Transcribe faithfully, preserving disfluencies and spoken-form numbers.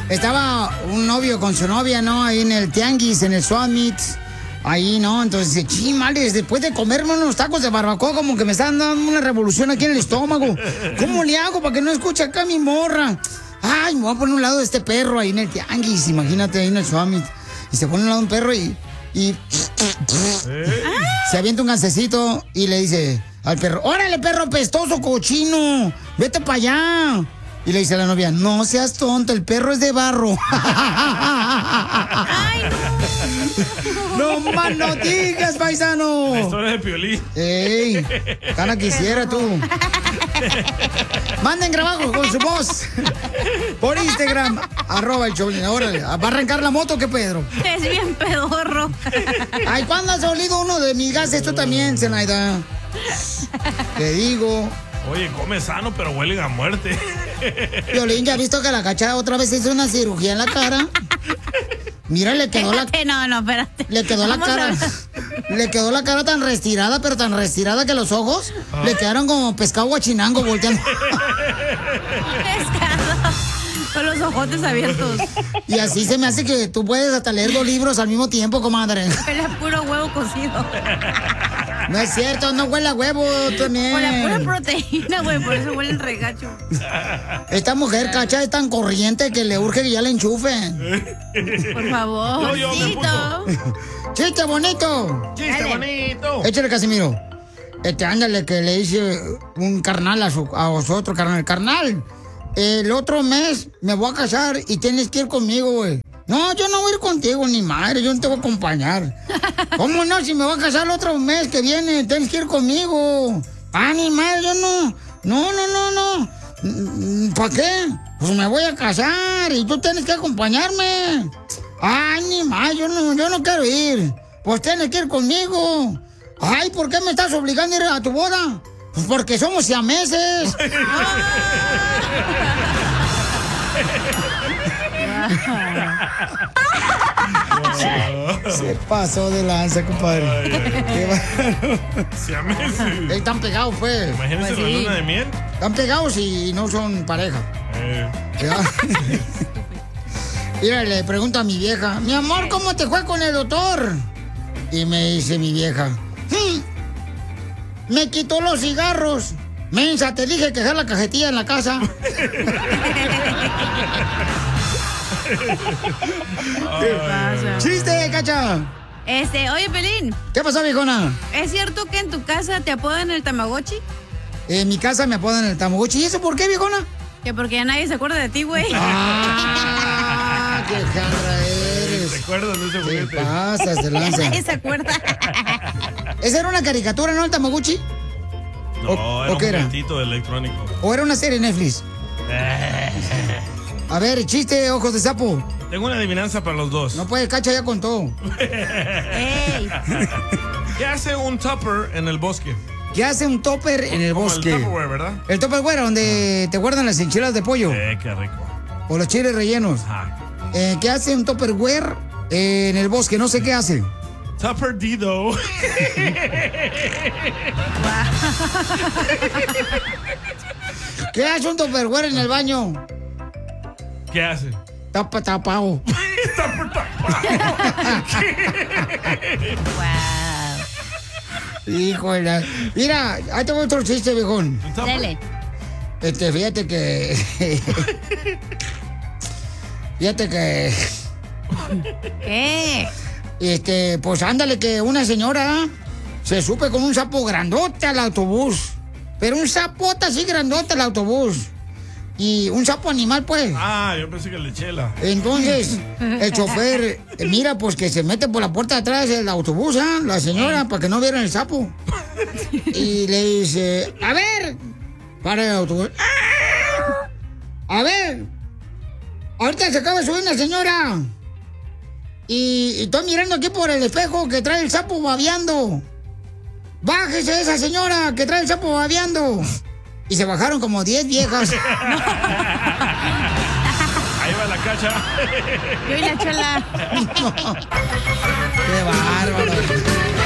estaba un novio con su novia, ¿no? Ahí en el tianguis, en el Summit. Ahí, ¿no? Entonces dice, chimales, después de comerme unos tacos de barbacoa, como que me están dando una revolución aquí en el estómago. ¿Cómo le hago para que no escuche acá mi morra? Ay, me voy a poner a un lado de este perro ahí en el tianguis, imagínate, ahí en el Summit. Y se pone a un lado un perro y... y ¿Eh? Se avienta un gansecito y le dice al perro, ¡órale, perro pestoso, cochino! ¡Vete para allá! Y le dice a la novia, no seas tonto, el perro es de barro. ¡Ay, no! ¡No más no digas, paisano! La historia de Piolín. ¡Ey! Gana quisiera tú. Manden trabajo con su voz. Por Instagram, arroba el Choplin. Órale, ¿va a arrancar la moto o qué, Pedro? Es bien pedorro. Ay, ¿cuándo has olido uno de mis gases? Tú también, Zenaida. Te digo. Oye, come sano, pero huelen a muerte. Piolín, ¿ya has visto que la Cacha otra vez hizo una cirugía en la cara? Mira, le quedó espérate, la... No, no, espérate. Le quedó Vamos la cara... Le quedó la cara tan restirada, pero tan restirada que los ojos ah. le quedaron como pescado guachinango volteando. Pescado. Con los ojotes abiertos. Y así se me hace que tú puedes hasta leer dos libros al mismo tiempo, comadre. Huele a puro huevo cocido. No es cierto, no huele a huevo también. Huele a pura proteína, güey, por eso huele el regacho. Esta mujer, Cacha, es tan corriente que le urge que ya le enchufen. Por favor. No, yo me puto. ¡Chiste bonito! ¡Chiste Dale. bonito! Échale, Casimiro. Este, ándale, que le hice un carnal a, su, a otro carnal. Carnal, el otro mes me voy a casar y tienes que ir conmigo, güey. No, yo no voy a ir contigo, ni madre, yo no te voy a acompañar. ¿Cómo no? Si me voy a casar el otro mes que viene, tienes que ir conmigo. Ah, ni madre, yo no. No, no, no, no. ¿Para qué? Pues me voy a casar y tú tienes que acompañarme. Ay, ni más, yo no, yo no quiero ir. Pues tienes que ir conmigo. Ay, ¿por qué me estás obligando a ir a tu boda? Pues porque somos siameses. Se, se pasó de lanza, compadre. Ay, ay, Qué siameses. Están pegados, pues. Imagínense pues, la sí. luna de miel. Están pegados y no son pareja. Eh. Mira, le pregunto a mi vieja, mi amor, ¿cómo te fue con el doctor? Y me dice mi vieja, hm, me quitó los cigarros. Mensa, te dije que dejar la cajetilla en la casa. ¿Qué pasa? ¡Chiste, Cacha! Este, oye, Pelín. ¿Qué pasó, viejona? ¿Es cierto que en tu casa te apodan el Tamagotchi? En mi casa me apodan el Tamagotchi. ¿Y eso por qué, viejona? Que porque ya nadie se acuerda de ti, güey. ¡Ah! ¡Qué jandra eres! ¿Recuerdas de ese juguete? ¿Qué pasa? Se lanza. Nadie se acuerda. ¿Esa era una caricatura, no, el Tamagotchi? No, ¿O, era ¿o qué un era? juguetito electrónico. ¿O era una serie de Netflix? A ver, chiste, ojos de sapo. Tengo una adivinanza para los dos. No puede, Cacha ya contó. Ey. ¿Qué hace un tupper en el bosque? ¿Qué hace un topper en el Como bosque? el Tupperware, ¿verdad? El Tupperware, donde ah. te guardan las enchiladas de pollo. Eh, qué rico. O los chiles rellenos. Ajá. Eh, ¿Qué hace un Tupperware eh, en el bosque? No sé qué hace. Tupper Dido. ¿Qué hace un Tupperware en el baño? ¿Qué hace? Tapa tapado. Tupper tapado. Wow. Híjole. Mira, ahí tengo otro chiste, viejón. Dale. Este, fíjate que... fíjate que... ¿Qué? Este, pues ándale que una señora se supe con un sapo grandote al autobús. Pero un sapote así grandote al autobús. Y un sapo animal, pues. Ah, yo pensé que lechela. Entonces, el chofer, eh, mira, pues que se mete por la puerta de atrás del autobús, ¿ah? La señora, para que no vieran el sapo. Y le dice, a ver, para el autobús. A ver, ahorita se acaba de subir una señora. Y, y estoy mirando aquí por el espejo que trae el sapo babeando. Bájese esa señora que trae el sapo babeando. Y se bajaron como diez viejas. Ahí va la Cacha. Yo y la Chela. Qué bárbaro.